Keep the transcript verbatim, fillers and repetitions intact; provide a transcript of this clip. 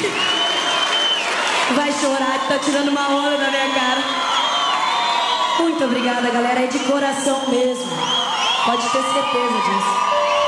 Vai chorar que tá tirando uma onda da minha cara. Muito obrigada, galera. É de coração mesmo. Pode ter certeza disso.